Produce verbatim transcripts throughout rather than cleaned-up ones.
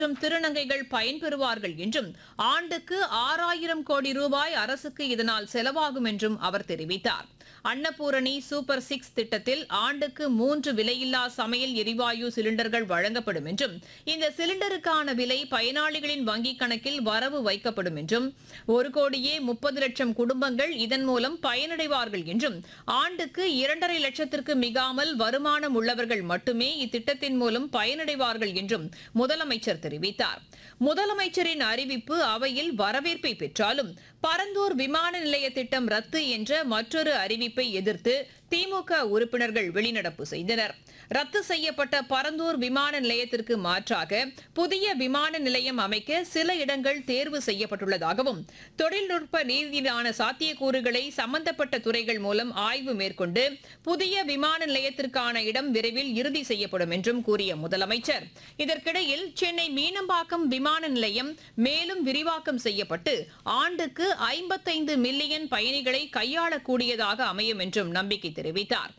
மற்றும் திருநங்கைகள் பயன்பெறுவார்கள் என்றும் ஆண்டுக்கு ஆறாயிரம் கோடி ரூபாய் அரசுக்கு இதனால் செலவாகும் என்றும் அவர் தெரிவித்தார். அன்னபூரணி சூப்பர் சிக்ஸ் திட்டத்தில் ஆண்டுக்கு மூன்று விலையில்லா சமையல் எரிவாயு சிலிண்டர்கள் வழங்கப்படும் என்றும் இந்த சிலிண்டருக்கான விலை பயனாளிகளின் வங்கிக் கணக்கில் வரவு வைக்கப்படும் என்றும் ஒரு கோடியே முப்பது லட்சம் குடும்பங்கள் இதன் மூலம் பயனடைவார்கள் என்றும் ஆண்டுக்கு இரண்டரை லட்சத்திற்கு மிகாமல் வருமானம் உள்ளவர்கள் மட்டுமே இத்திட்டத்தின் மூலம் பயனடைவார்கள் என்றும் முதலமைச்சர் தெரிவித்தார். முதலமைச்சரின் அறிவிப்பு அவையில் வரவேற்பை பெற்றாலும் பரந்தூர் விமான நிலைய திட்டம் ரத்து என்ற மற்றொரு அறிவிப்பை எதிர்த்து திமுக உறுப்பினர்கள் வெளிநடப்பு செய்தனர். ரத்து செய்யப்பட்ட பரந்தூர் விமான நிலையத்திற்கு மாற்றாக புதிய விமான நிலையம் அமைக்க சில இடங்கள் தேர்வு செய்யப்பட்டுள்ளதாகவும் தொழில்நுட்ப ரீதியிலான சாத்தியக்கூறுகளை சம்பந்தப்பட்ட துறைகள் மூலம் ஆய்வு மேற்கொண்டு புதிய விமான நிலையத்திற்கான இடம் விரைவில் இறுதி செய்யப்படும் என்றும் கூறிய முதலமைச்சர், இதற்கிடையில் சென்னை மீனம்பாக்கம் விமான நிலையம் மேலும் விரிவாக்கம் செய்யப்பட்டு ஆண்டுக்கு ஐம்பத்தைந்து மில்லியன் பயணிகளை கையாளக்கூடியதாக அமையும் என்றும் நம்பிக்கை தெரிவித்தார்.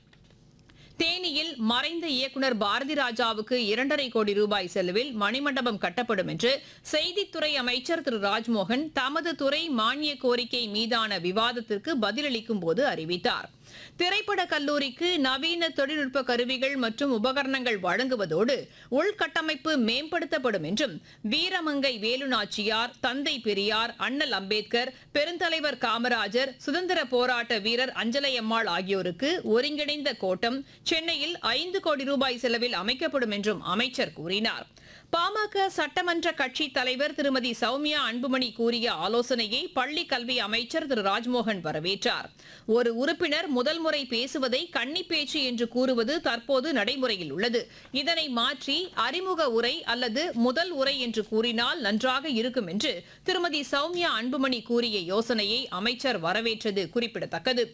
தேனியில் மறைந்த இயக்குநர் பாரதி ராஜாவுக்கு இரண்டரை கோடி ரூபாய் செலவில் மணிமண்டபம் கட்டப்படும் என்று செய்தித்துறை அமைச்சர் திரு ராஜ்மோகன் தமது துறை மானிய கோரிக்கை மீதான விவாதத்திற்கு பதிலளிக்கும் போது அறிவித்தார். திரைப்பட கல்லூரிக்கு நவீன தொழில்நுட்ப கருவிகள் மற்றும் உபகரணங்கள் வழங்குவதோடு உள்கட்டமைப்பு மேம்படுத்தப்படும் என்றும் வீரமங்கை வேலுநாச்சியார், தந்தை பெரியார், அண்ணல் அம்பேத்கர், பெருந்தலைவர் காமராஜர், சுதந்திர போராட்ட வீரர் அஞ்சலையம்மாள் ஆகியோருக்கு ஒருங்கிணைந்த கோட்டம் சென்னையில் ஐந்து கோடி ரூபாய் செலவில் அமைக்கப்படும் என்றும் அமைச்சர் கூறினார். பாமக சட்டமன்ற கட்சி தலைவர் திருமதி சௌமியா அன்புமணி கூறிய ஆலோசனையை பள்ளிக் கல்வி அமைச்சர் திரு ராஜ்மோகன் வரவேற்றார். ஒரு உறுப்பினர் முதல் முறை பேசுவதை கன்னிப்பேச்சு என்று கூறுவது தற்போது நடைமுறையில் உள்ளது. இதனை மாற்றி அறிமுக உரை அல்லது முதல் உரை என்று கூறினால் நன்றாக இருக்கும் என்று திருமதி சௌமியா அன்புமணி கூறிய யோசனையை அமைச்சர் வரவேற்றது குறிப்பிடத்தக்கது.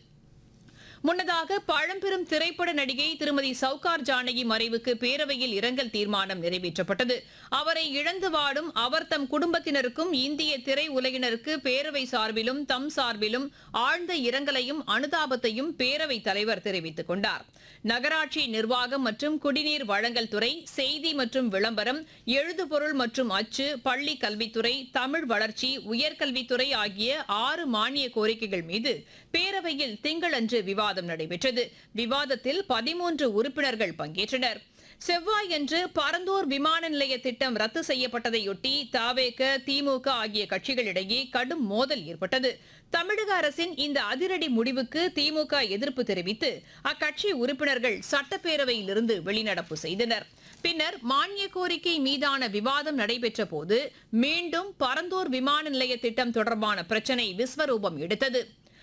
முன்னதாக பழம்பெரும் திரைப்பட நடிகை திருமதி சவுகார் ஜானகி மறைவுக்கு பேரவையில் இரங்கல் தீர்மானம் நிறைவேற்றப்பட்டது. அவரை இழந்து வாடும் அவர் தம் குடும்பத்தினருக்கும் இந்திய திரை உலகினருக்கு பேரவை சார்பிலும் தம் சார்பிலும் ஆழ்ந்த இரங்கலையும் அனுதாபத்தையும் பேரவைத் தலைவர் தெரிவித்துக் கொண்டார். நகராட்சி நிர்வாகம் மற்றும் குடிநீர் வழங்கல் துறை, செய்தி மற்றும் விளம்பரம், எழுதுபொருள் மற்றும் அச்சு, பள்ளி கல்வித்துறை, தமிழ் வளர்ச்சி, உயர்கல்வித்துறை ஆகிய ஆறு மானிய கோரிக்கைகள் மீது பேரவையில் திங்களன்று விவாதம் நடைபெற்றது. விவாதத்தில் பதிமூன்று உறுப்பினர்கள் பங்கேற்றனர். செவ்வாயன்று பரந்தூர் விமான நிலைய திட்டம் ரத்து செய்யப்பட்டதையொட்டி தவேக, திமுக ஆகிய கட்சிகளிடையே கடும் மோதல் ஏற்பட்டது. தமிழக அரசின் இந்த அதிரடி முடிவுக்கு திமுக எதிர்ப்பு தெரிவித்து அக்கட்சி உறுப்பினர்கள் சட்டப்பேரவையிலிருந்து வெளிநடப்பு செய்தனர். பின்னர் மானிய கோரிக்கை மீதான விவாதம் நடைபெற்ற போது மீண்டும் பரந்தூர் விமான நிலைய திட்டம் தொடர்பான பிரச்சினை விஸ்வரூபம் எடுத்தது.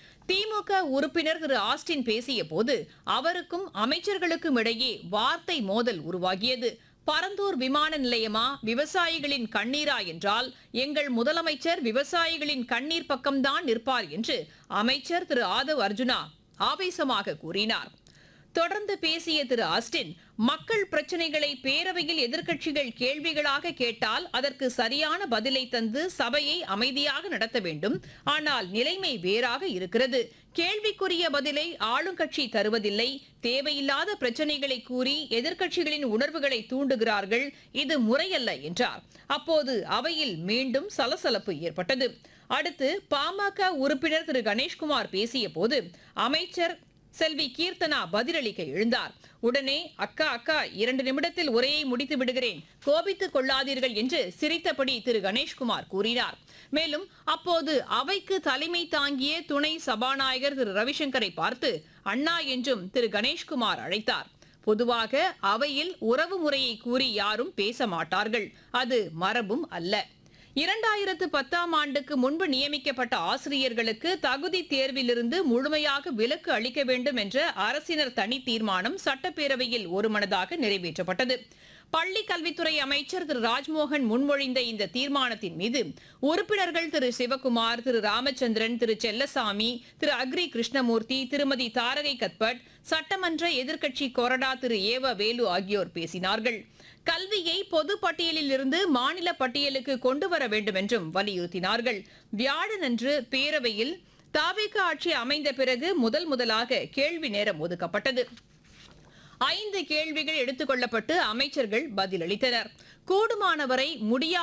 திமுக உறுப்பினர் திரு ஆஸ்டின் பேசிய போது அவருக்கும் அமைச்சர்களுக்கும் இடையே வார்த்தை மோதல் உருவாகியது. பரந்தூர் விமான நிலையமா விவசாயிகளின் கண்ணீரா என்றால் எங்கள் முதலமைச்சர் விவசாயிகளின் கண்ணீர் பக்கம்தான் நிற்பார் என்று அமைச்சர் திரு ஆதவ் அர்ஜுனா ஆவேசமாக கூறினார். தொடர்ந்து பேசிய திரு ஆஸ்டின், மக்கள் பிரச்சினைகளை பேரவையில் எதிர்க்கட்சிகள் கேள்விகளாக கேட்டால் அதற்கு சரியான பதிலை தந்து சபையை அமைதியாக நடத்த வேண்டும். ஆனால் நிலைமை வேறாக இருக்கிறது. கேள்விக்குரிய பதிலை ஆளுங்கட்சி தருவதில்லை. தேவையில்லாத பிரச்சினைகளை கூறி எதிர்க்கட்சிகளின் உணர்வுகளை தூண்டுகிறார்கள். இது முறையல்ல என்றார். அப்போது அவையில் மீண்டும் சலசலப்பு ஏற்பட்டது. அடுத்து பாமக உறுப்பினர் திரு கணேஷ்குமார் பேசிய போது அமைச்சர் செல்வி கீர்த்தனா பதிலளிக்க எழுந்தார். உடனே அக்கா அக்கா இரண்டு நிமிடத்தில் உரையை முடித்து விடுகிறேன், கோபித்துக் கொள்ளாதீர்கள் என்று சிரித்தபடி திரு கணேஷ்குமார் கூறினார். மேலும் அப்போது அவைக்கு தலைமை தாங்கிய துணை சபாநாயகர் திரு ரவிசங்கரை பார்த்து அண்ணா என்றும் திரு கணேஷ்குமார் அழைத்தார். பொதுவாக அவையில் உறவு முறையை கூறி யாரும் பேச மாட்டார்கள். அது மரபும் அல்ல. இரண்டாயிரத்து பத்தாம் ஆண்டுக்கு முன்பு நியமிக்கப்பட்ட ஆசிரியர்களுக்கு தகுதி தேர்விலிருந்து முழுமையாக விலக்கு அளிக்க வேண்டும் என்ற அரசினர் தனி தீர்மானம் சட்டப்பேரவையில் ஒருமனதாக நிறைவேற்றப்பட்டது. பள்ளி கல்வித்துறை அமைச்சர் திரு ராஜ்மோகன் முன்மொழிந்த இந்த தீர்மானத்தின் மீது உறுப்பினர்கள் திரு சிவக்குமார், திரு ராமச்சந்திரன், திரு செல்லசாமி, திரு அக்ரி கிருஷ்ணமூர்த்தி, திருமதி தாரகை கத்பட், சட்டமன்ற எதிர்க்கட்சி கொறடா திரு ஏவ வேலு ஆகியோர் பேசினார்கள். கல்வியை பொது பட்டியலில் இருந்து மாநில பட்டியலுக்கு கொண்டு வர வேண்டும் என்றும் வலியுறுத்தினார்கள். வியாழனன்று பேரவையில் தவேக ஆட்சி அமைந்த பிறகு முதல் முதலாக கேள்வி நேரம் ஒதுக்கப்பட்டது. ஐந்து கேள்விகள் எடுத்துக் கொள்ளப்பட்டு அமைச்சர்கள் பதிலளித்தனர். கூடுமானவரை முடியா